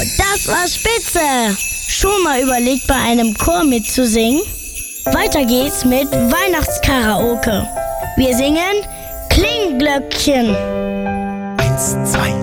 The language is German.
das war spitze! Schon mal überlegt, bei einem Chor mitzusingen? Weiter geht's mit Weihnachtskaraoke. Wir singen Klingglöckchen. 1, 2,